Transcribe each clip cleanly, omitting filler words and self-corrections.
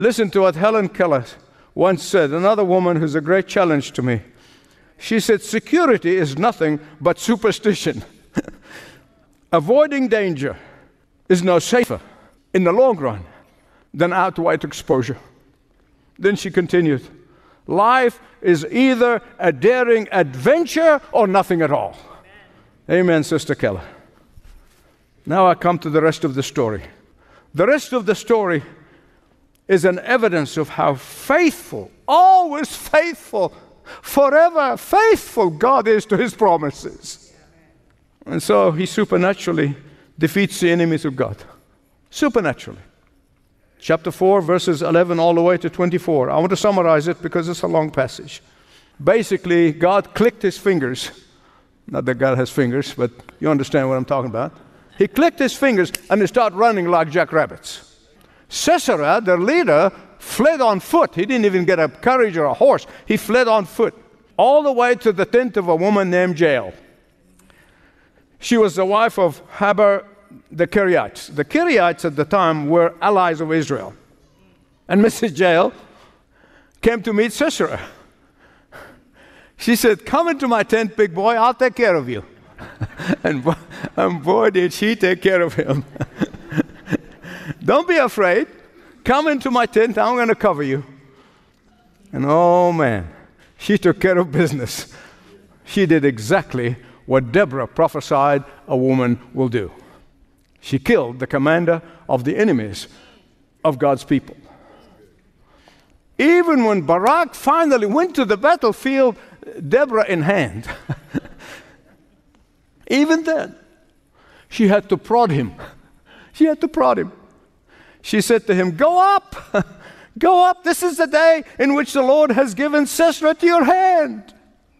Listen to what Helen Keller once said, another woman who's a great challenge to me. She said, security is nothing but superstition. Avoiding danger is no safer in the long run than outright exposure. Then she continued, life is either a daring adventure or nothing at all. Amen, Sister Keller. Now I come to the rest of the story. The rest of the story is an evidence of how faithful, always faithful, forever faithful God is to His promises. And so He supernaturally defeats the enemies of God. Supernaturally. Chapter 4, verses 11 all the way to 24. I want to summarize it because it's a long passage. Basically, God clicked His fingers. Not that God has fingers, but you understand what I'm talking about. He clicked His fingers and they started running like jackrabbits. Sisera, their leader, fled on foot. He didn't even get a carriage or a horse. He fled on foot all the way to the tent of a woman named Jael. She was the wife of Heber the Kiriites. The Kiriites at the time were allies of Israel. And Mrs. Jael came to meet Sisera. She said, come into my tent, big boy, I'll take care of you. And boy, did she take care of him. Don't be afraid. Come into my tent, I'm going to cover you. And oh man, she took care of business. She did exactly what Deborah prophesied a woman will do. She killed the commander of the enemies of God's people. Even when Barak finally went to the battlefield, Deborah in hand, even then, she had to prod him. She had to prod him. She said to him, go up, go up. This is the day in which the Lord has given Sisera to your hand.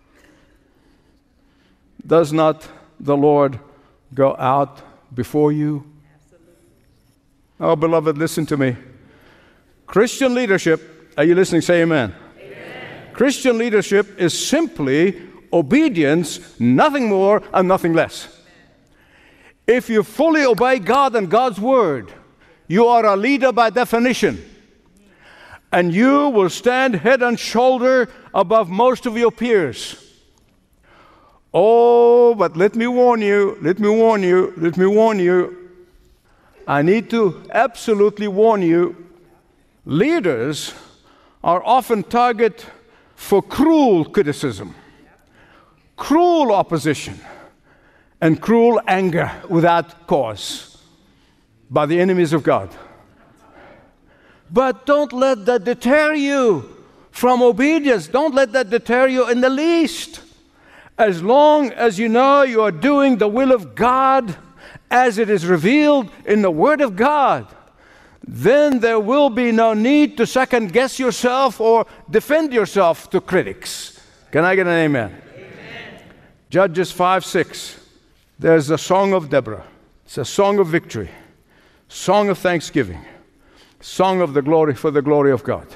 Does not the Lord go out before you? Absolutely. Oh, beloved, listen to me. Christian leadership, are you listening? Say amen. Amen. Christian leadership is simply obedience, nothing more and nothing less. If you fully obey God and God's word, you are a leader by definition. And you will stand head and shoulder above most of your peers. Oh, but let me warn you, let me warn you, let me warn you. I need to absolutely warn you. Leaders are often target for cruel criticism, cruel opposition, and cruel anger without cause by the enemies of God. But don't let that deter you from obedience. Don't let that deter you in the least. As long as you know you are doing the will of God as it is revealed in the Word of God, then there will be no need to second guess yourself or defend yourself to critics. Can I get an amen? Amen. Judges 5:6. There's a song of Deborah. It's a song of victory, song of thanksgiving, song of the glory for the glory of God.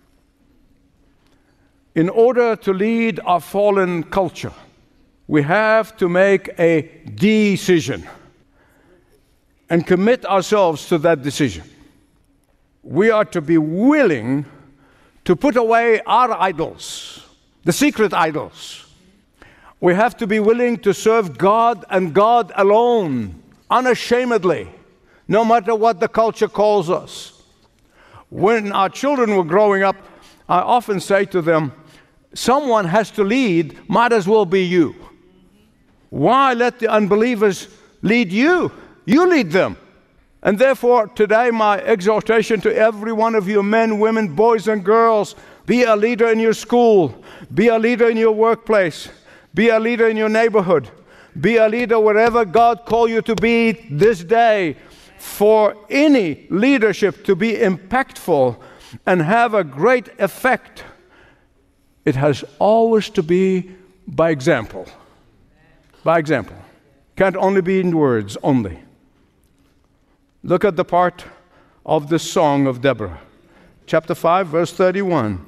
In order to lead our fallen culture, we have to make a decision and commit ourselves to that decision. We are to be willing to put away our idols, the secret idols. We have to be willing to serve God and God alone, unashamedly, no matter what the culture calls us. When our children were growing up, I often say to them, someone has to lead, might as well be you. Why let the unbelievers lead you? You lead them. And therefore, today, my exhortation to every one of you, men, women, boys, and girls, be a leader in your school, be a leader in your workplace, be a leader in your neighborhood, be a leader wherever God called you to be this day. For any leadership to be impactful and have a great effect, it has always to be by example. By example. Can't only be in words only. Look at the part of the song of Deborah. Chapter 5, verse 31.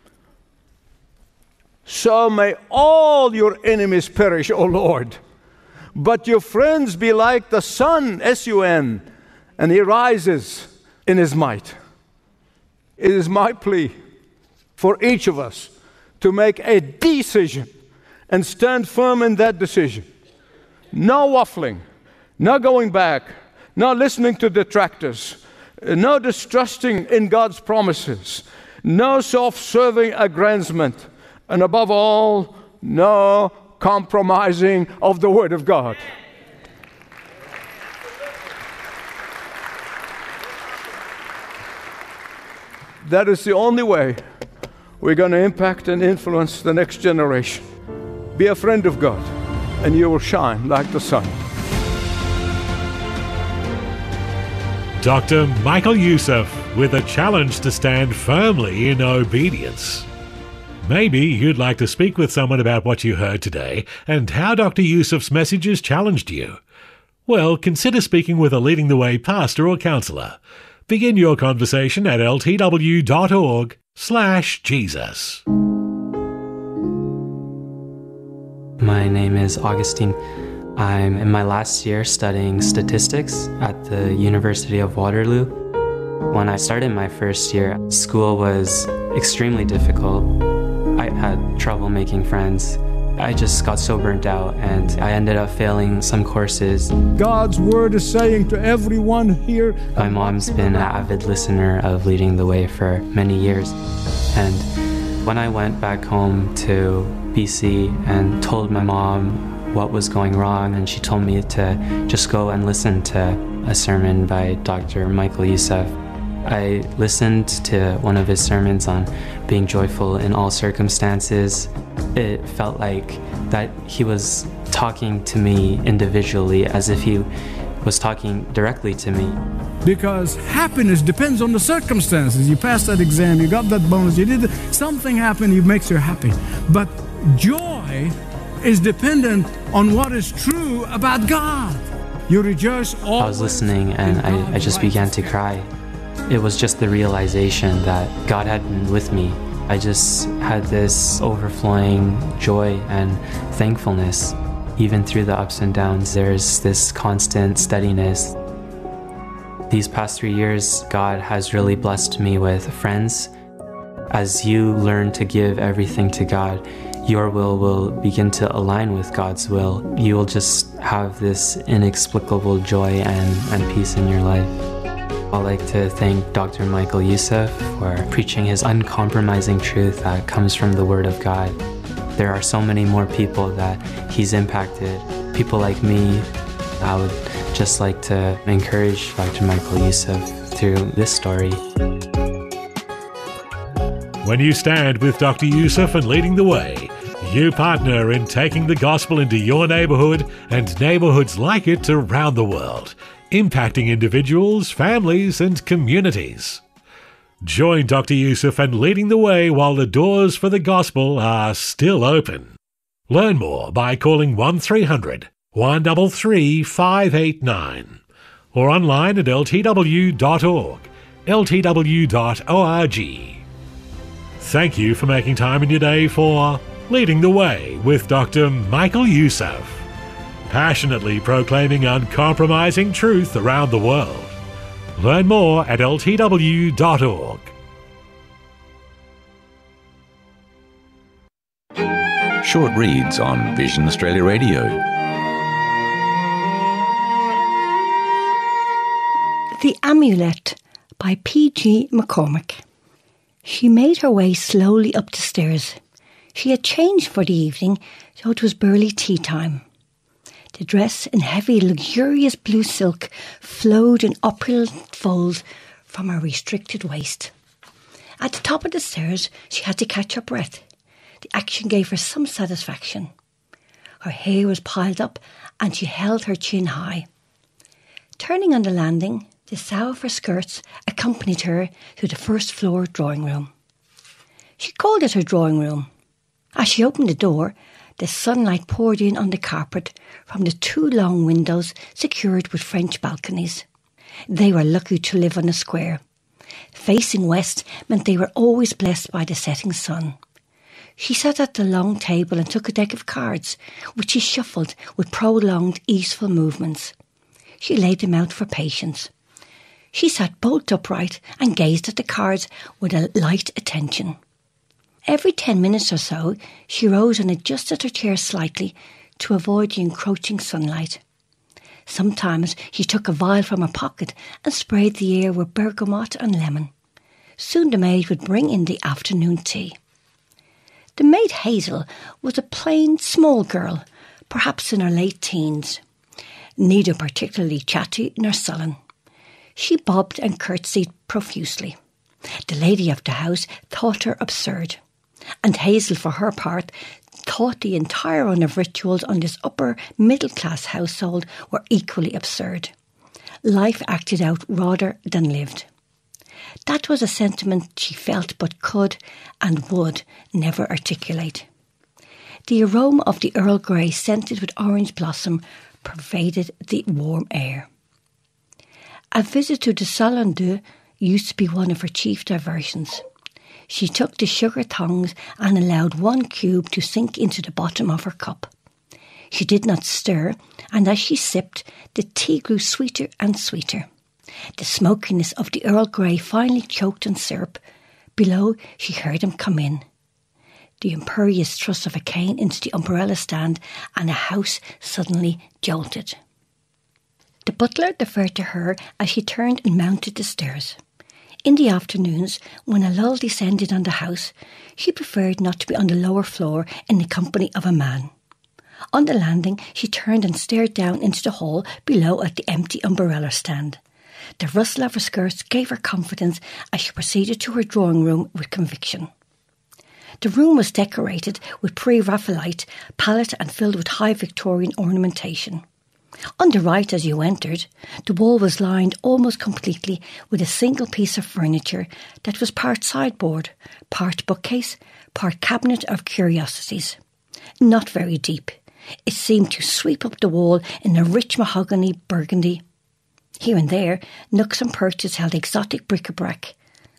So may all your enemies perish, O Lord, but your friends be like the sun, S-U-N, and he rises in his might. It is my plea for each of us to make a decision and stand firm in that decision. No waffling, no going back, no listening to detractors, no distrusting in God's promises, no self-serving aggrandizement, and above all, no compromising of the Word of God. That is the only way we're going to impact and influence the next generation. Be a friend of God, and you will shine like the sun. Dr. Michael Youssef with a challenge to stand firmly in obedience. Maybe you'd like to speak with someone about what you heard today and how Dr. Youssef's messages challenged you. Well, consider speaking with a Leading the Way pastor or counselor. Begin your conversation at ltw.org/Jesus. My name is Augustine. I'm in my last year studying statistics at the University of Waterloo. When I started my first year, school was extremely difficult. I had trouble making friends. I just got so burnt out, and I ended up failing some courses. God's Word is saying to everyone here. My mom's been an avid listener of Leading the Way for many years. And when I went back home to BC and told my mom what was going wrong, and she told me to just go and listen to a sermon by Dr. Michael Youssef. I listened to one of his sermons on being joyful in all circumstances. It felt like that he was talking to me individually, as if he was talking directly to me. Because happiness depends on the circumstances. You passed that exam, you got that bonus, you did something happened, it makes you happy. But joy is dependent on what is true about God. You rejoice always. I was listening and I just began to cry. It was just the realization that God had been with me. I just had this overflowing joy and thankfulness. Even through the ups and downs, there's this constant steadiness. These past 3 years, God has really blessed me with friends. As you learn to give everything to God, your will begin to align with God's will. You will just have this inexplicable joy and peace in your life. I'd like to thank Dr. Michael Youssef for preaching his uncompromising truth that comes from the Word of God. There are so many more people that he's impacted, people like me. I would just like to encourage Dr. Michael Youssef through this story. When you stand with Dr. Youssef and Leading the Way, you partner in taking the gospel into your neighborhood and neighborhoods like it around the world, impacting individuals, families, and communities. Join Dr. Youssef and Leading the Way while the doors for the gospel are still open. Learn more by calling 1-300-133-589 or online at ltw.org, ltw.org. Thank you for making time in your day for Leading the Way with Dr. Michael Youssef, passionately proclaiming uncompromising truth around the world. Learn more at ltw.org. Short reads on Vision Australia Radio. The Amulet by P.G. McCormick. She made her way slowly up the stairs. She had changed for the evening, so it was barely tea time. The dress in heavy, luxurious blue silk flowed in opulent folds from her restricted waist. At the top of the stairs, she had to catch her breath. The action gave her some satisfaction. Her hair was piled up and she held her chin high. Turning on the landing, the sow of her skirts accompanied her to the first floor drawing room. She called it her drawing room. As she opened the door, the sunlight poured in on the carpet from the 2 long windows secured with French balconies. They were lucky to live on a square. Facing west meant they were always blessed by the setting sun. She sat at the long table and took a deck of cards, which she shuffled with prolonged, easeful movements. She laid them out for patience. She sat bolt upright and gazed at the cards with a light attention. Every 10 minutes or so, she rose and adjusted her chair slightly to avoid the encroaching sunlight. Sometimes she took a vial from her pocket and sprayed the air with bergamot and lemon. Soon the maid would bring in the afternoon tea. The maid Hazel was a plain, small girl, perhaps in her late teens. Neither particularly chatty nor sullen. She bobbed and curtsied profusely. The lady of the house thought her absurd, and Hazel, for her part, thought the entire run of rituals on this upper middle-class household were equally absurd. Life acted out rather than lived. That was a sentiment she felt but could and would never articulate. The aroma of the Earl Grey scented with orange blossom pervaded the warm air. A visit to the Salon d'Eau used to be one of her chief diversions. She took the sugar tongs and allowed 1 cube to sink into the bottom of her cup. She did not stir, and as she sipped, the tea grew sweeter and sweeter. The smokiness of the Earl Grey finally choked on syrup. Below, she heard him come in. The imperious thrust of a cane into the umbrella stand, and the house suddenly jolted. The butler deferred to her as she turned and mounted the stairs. In the afternoons, when a lull descended on the house, she preferred not to be on the lower floor in the company of a man. On the landing, she turned and stared down into the hall below at the empty umbrella stand. The rustle of her skirts gave her confidence as she proceeded to her drawing room with conviction. The room was decorated with pre-Raphaelite palette and filled with high Victorian ornamentation. On the right as you entered, the wall was lined almost completely with a single piece of furniture that was part sideboard, part bookcase, part cabinet of curiosities. Not very deep. It seemed to sweep up the wall in a rich mahogany burgundy. Here and there, nooks and perches held exotic bric-a-brac.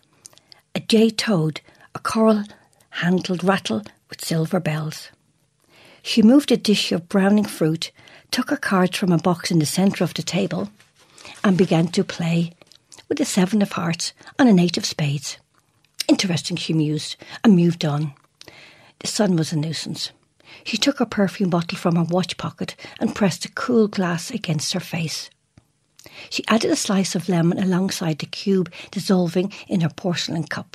A jade toad, a coral-handled rattle with silver bells. She moved a dish of browning fruit, took her cards from a box in the centre of the table, and began to play with the 7 of hearts on an 8 of spades. Interesting, she mused, and moved on. The sun was a nuisance. She took her perfume bottle from her watch pocket and pressed a cool glass against her face. She added a slice of lemon alongside the cube dissolving in her porcelain cup.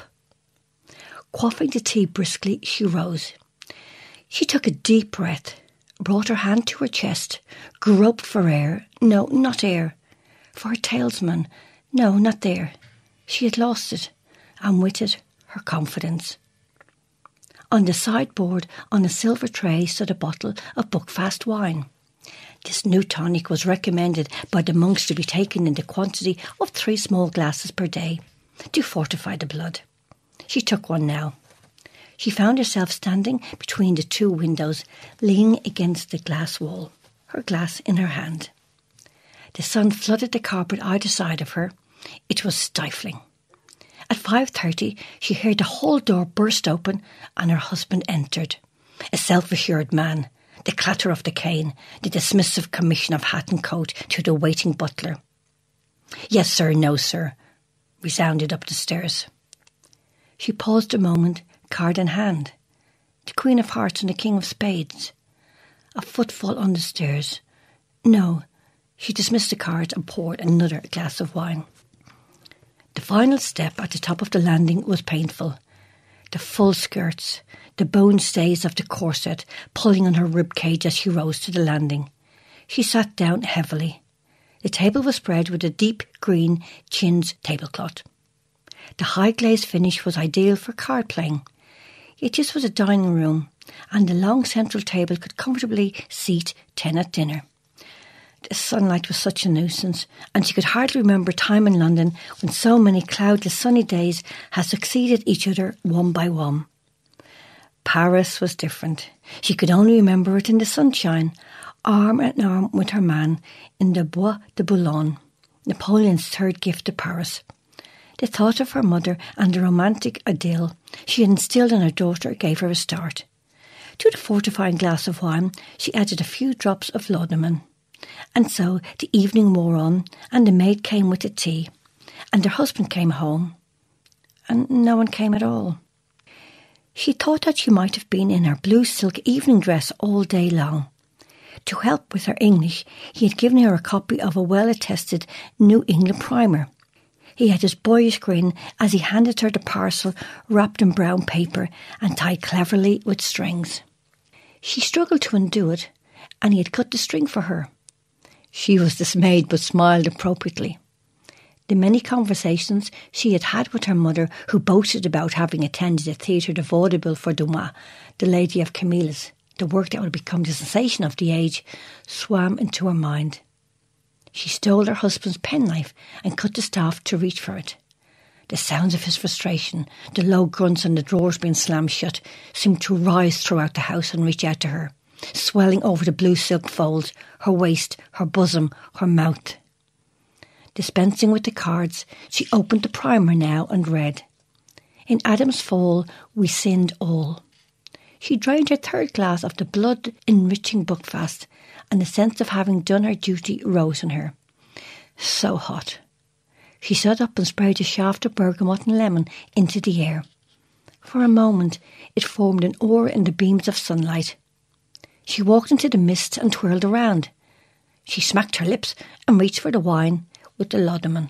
Quaffing the tea briskly, she rose. She took a deep breath, brought her hand to her chest, groped for air. No, not air. For her talisman. No, not there. She had lost it, and with it, her confidence. On the sideboard, on a silver tray, stood a bottle of Buckfast wine. This new tonic was recommended by the monks to be taken in the quantity of 3 small glasses per day, to fortify the blood. She took one now. She found herself standing between the 2 windows, leaning against the glass wall, her glass in her hand. The sun flooded the carpet either side of her. It was stifling. At 5:30, she heard the hall door burst open and her husband entered. A self-assured man, the clatter of the cane, the dismissive commission of hat and coat to the waiting butler. "Yes, sir, no, sir," resounded up the stairs. She paused a moment, card in hand. The Queen of Hearts and the King of Spades. A footfall on the stairs. No, she dismissed the cards and poured another glass of wine. The final step at the top of the landing was painful. The full skirts, the bone stays of the corset pulling on her ribcage as she rose to the landing. She sat down heavily. The table was spread with a deep green chintz tablecloth. The high glazed finish was ideal for card playing. Yet this was a dining room, and the long central table could comfortably seat 10 at dinner. The sunlight was such a nuisance, and she could hardly remember time in London when so many cloudless sunny days had succeeded each other one by one. Paris was different. She could only remember it in the sunshine, arm in arm with her man in the Bois de Boulogne, Napoleon's 3rd gift to Paris. The thought of her mother and the romantic idyll she had instilled in her daughter gave her a start. To the fortifying glass of wine, she added a few drops of laudanum. And so the evening wore on, and the maid came with the tea. and her husband came home, and no one came at all. She thought that she might have been in her blue silk evening dress all day long. To help with her English, he had given her a copy of a well-attested New England primer. He had his boyish grin as he handed her the parcel wrapped in brown paper and tied cleverly with strings. She struggled to undo it, and he had cut the string for her. She was dismayed but smiled appropriately. The many conversations she had had with her mother, who boasted about having attended a theatre de vaudeville for Dumas, the Lady of Camillus, the work that would become the sensation of the age, swam into her mind. She stole her husband's penknife and cut the staff to reach for it. The sounds of his frustration, the low grunts and the drawers being slammed shut, seemed to rise throughout the house and reach out to her, swelling over the blue silk folds, her waist, her bosom, her mouth. Dispensing with the cards, she opened the primer now and read, "In Adam's fall we sinned all." She drained her third glass of the blood-enriching book fast, and the sense of having done her duty rose in her. So hot. She sat up and sprayed a shaft of bergamot and lemon into the air. For a moment it formed an oar in the beams of sunlight. She walked into the mist and twirled around. She smacked her lips and reached for the wine with the laudanum.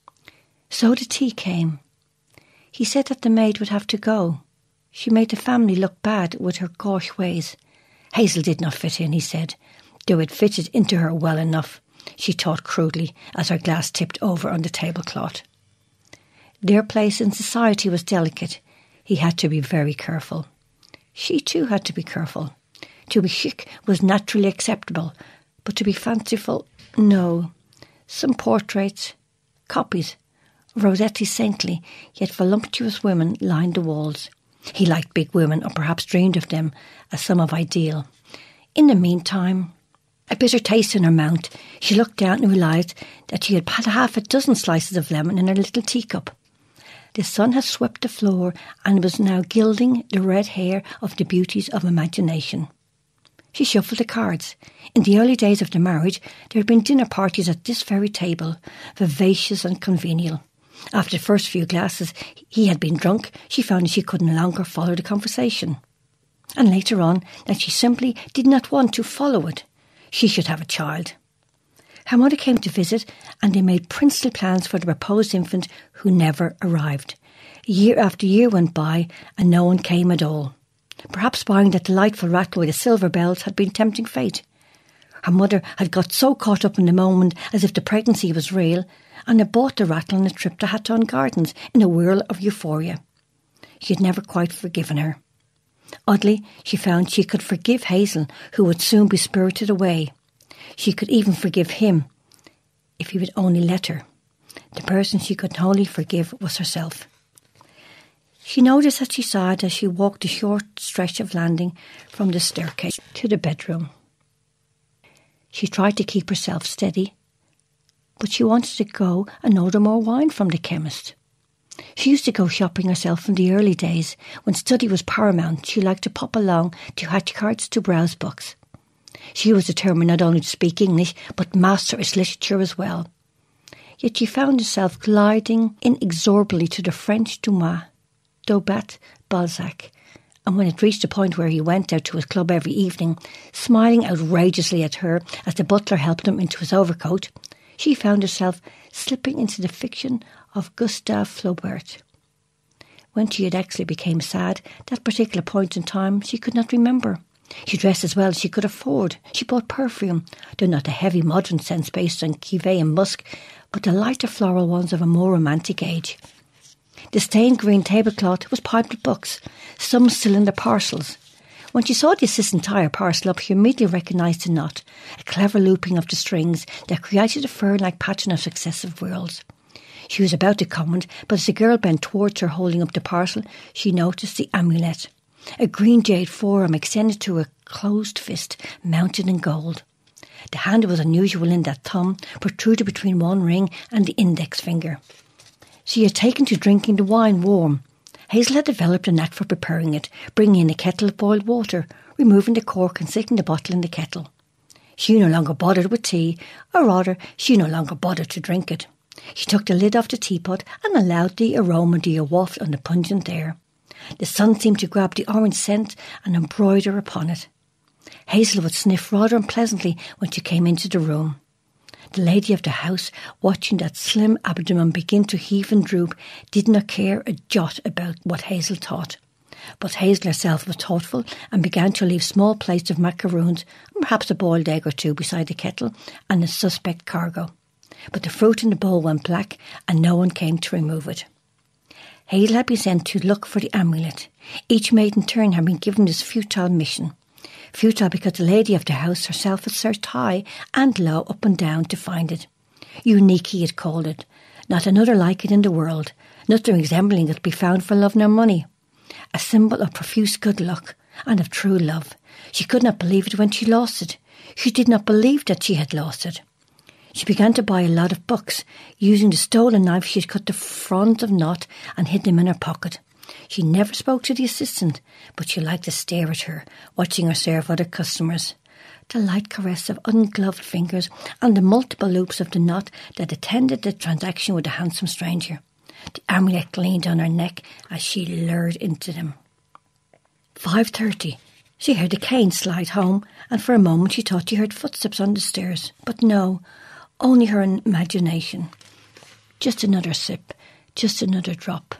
So the tea came. He said that the maid would have to go. She made the family look bad with her gauche ways. Hazel did not fit in, he said, though it fitted into her well enough, she thought crudely as her glass tipped over on the tablecloth. Their place in society was delicate. He had to be very careful. She too had to be careful. To be chic was naturally acceptable, but to be fanciful, no. Some portraits, copies, Rossetti's saintly yet voluptuous women lined the walls. He liked big women, or perhaps dreamed of them as some of ideal. In the meantime, a bitter taste in her mouth, she looked down and realised that she had had half a dozen slices of lemon in her little teacup. The sun had swept the floor and was now gilding the red hair of the beauties of imagination. She shuffled the cards. In the early days of the marriage, there had been dinner parties at this very table, vivacious and convivial. After the first few glasses, he had been drunk. She found that she could no longer follow the conversation. And later on, that she simply did not want to follow it. She should have a child. Her mother came to visit, and they made princely plans for the proposed infant who never arrived. Year after year went by, and no one came at all. Perhaps buying that delightful rattle with the silver bells had been tempting fate. Her mother had got so caught up in the moment as if the pregnancy was real, and had bought the rattle on a trip to Hatton Gardens in a whirl of euphoria. She had never quite forgiven her. Oddly, she found she could forgive Hazel, who would soon be spirited away. She could even forgive him, if he would only let her. The person she could wholly forgive was herself. She noticed that she sighed as she walked the short stretch of landing from the staircase to the bedroom. She tried to keep herself steady, but she wanted to go and order more wine from the chemist. She used to go shopping herself in the early days. When study was paramount, she liked to pop along to Hatch Cards to browse books. She was determined not only to speak English, but master its literature as well. Yet she found herself gliding inexorably to the French Dumas, Daubat, Balzac, and when it reached the point where he went out to his club every evening, smiling outrageously at her as the butler helped him into his overcoat, she found herself slipping into the fiction of Gustave Flaubert. When she had actually become sad, that particular point in time she could not remember. She dressed as well as she could afford. She bought perfume, though not the heavy modern scents based on Chivet and musk, but the lighter floral ones of a more romantic age. The stained green tablecloth was piped with books, some still in their parcels. When she saw the assistant tie her parcel up, she immediately recognised the knot, a clever looping of the strings that created a fern-like pattern of successive whorls. She was about to comment, but as the girl bent towards her holding up the parcel, she noticed the amulet, a green jade forearm extended to a closed fist, mounted in gold. The hand was unusual in that thumb protruded between one ring and the index finger. She had taken to drinking the wine warm. Hazel had developed a knack for preparing it, bringing in a kettle of boiled water, removing the cork and sticking the bottle in the kettle. She no longer bothered with tea, or rather, she no longer bothered to drink it. She took the lid off the teapot and allowed the aroma to waft on the pungent air. The sun seemed to grab the orange scent and embroider upon it. Hazel would sniff rather unpleasantly when she came into the room. The lady of the house, watching that slim abdomen begin to heave and droop, did not care a jot about what Hazel thought. But Hazel herself was thoughtful and began to leave small plates of macaroons and perhaps a boiled egg or two beside the kettle and a suspect cargo. But the fruit in the bowl went black and no one came to remove it. Hazel had been sent to look for the amulet. Each maid in turn had been given this futile mission. Futile because the lady of the house herself had searched high and low, up and down, to find it. Unique, he had called it. Not another like it in the world. Nothing resembling it to be found for love nor money. A symbol of profuse good luck and of true love. She could not believe it when she lost it. She did not believe that she had lost it. She began to buy a lot of books, using the stolen knife she had cut the fronds of knot and hid them in her pocket. She never spoke to the assistant, but she liked to stare at her, watching her serve other customers. The light caress of ungloved fingers and the multiple loops of the knot that attended the transaction with the handsome stranger. The amulet gleamed on her neck as she lured into them. 5:30. She heard the cane slide home, and for a moment she thought she heard footsteps on the stairs. But no, only her imagination. Just another sip, just another drop.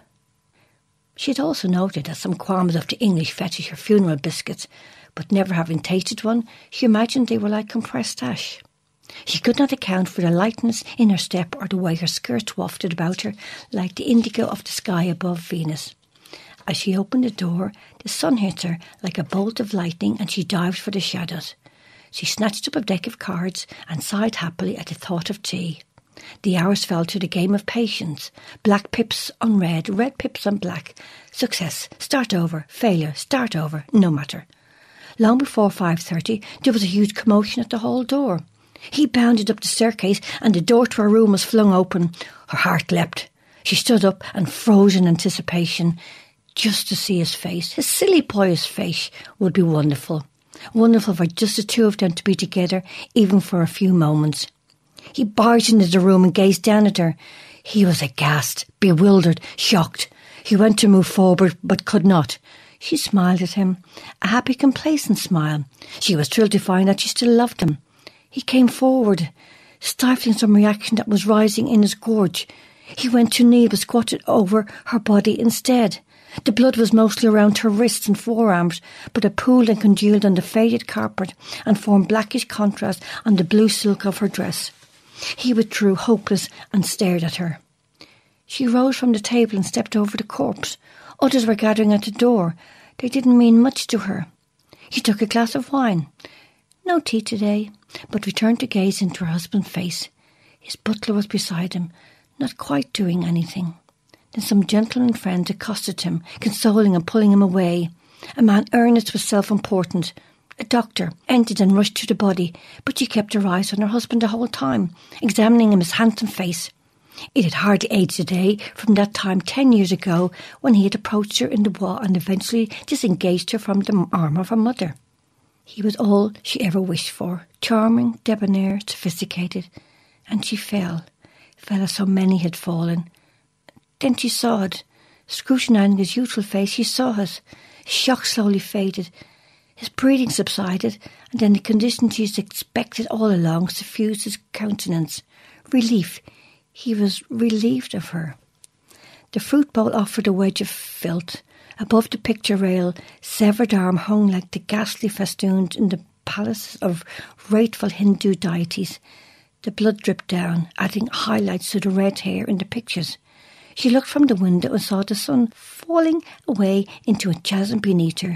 She had also noted that some qualms of the English fetish her funeral biscuits, but never having tasted one, she imagined they were like compressed ash. She could not account for the lightness in her step or the way her skirts wafted about her like the indigo of the sky above Venus. As she opened the door, the sun hit her like a bolt of lightning and she dived for the shadows. She snatched up a deck of cards and sighed happily at the thought of tea. The hours fell to the game of patience. Black pips on red, red pips on black. Success, start over, failure, start over, no matter. Long before 5:30, there was a huge commotion at the hall door. He bounded up the staircase and the door to her room was flung open. Her heart leapt. She stood up and froze in anticipation. Just to see his face, his silly boyish face, would be wonderful. Wonderful for just the two of them to be together, even for a few moments. He barged into the room and gazed down at her. He was aghast, bewildered, shocked. He went to move forward, but could not. She smiled at him, a happy, complacent smile. She was thrilled to find that she still loved him. He came forward, stifling some reaction that was rising in his gorge. He went to kneel but squatted over her body instead. The blood was mostly around her wrists and forearms, but it pooled and congealed on the faded carpet and formed blackish contrast on the blue silk of her dress. He withdrew, hopeless, and stared at her. She rose from the table and stepped over the corpse. Others were gathering at the door. They didn't mean much to her. He took a glass of wine. No tea today, but returned to gaze into her husband's face. His butler was beside him, not quite doing anything. Then some gentleman friends accosted him, consoling and pulling him away. A man earnest with self-importance. A doctor entered and rushed to the body, but she kept her eyes on her husband the whole time, examining him, his handsome face. It had hardly aged a day from that time 10 years ago when he had approached her in the wall and eventually disengaged her from the arm of her mother. He was all she ever wished for, charming, debonair, sophisticated, and she fell as so many had fallen. Then she saw it. Scrutinising his youthful face, she saw it. His shock slowly faded. His breathing subsided, and then the condition she had expected all along suffused his countenance. Relief. He was relieved of her. The fruit bowl offered a wedge of filth. Above the picture rail, severed arm hung like the ghastly festoons in the palace of wrathful Hindu deities. The blood dripped down, adding highlights to the red hair in the pictures. She looked from the window and saw the sun falling away into a chasm beneath her.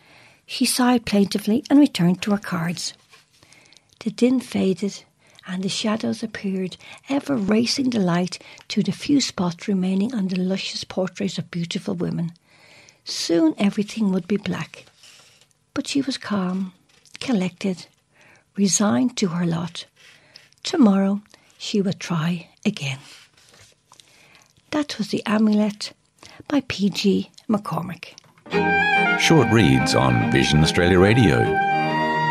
She sighed plaintively and returned to her cards. The din faded and the shadows appeared, ever racing the light to the few spots remaining on the luscious portraits of beautiful women. Soon everything would be black. But she was calm, collected, resigned to her lot. Tomorrow she would try again. That was The Amulet by P.G. McCormick. Short reads on Vision Australia Radio.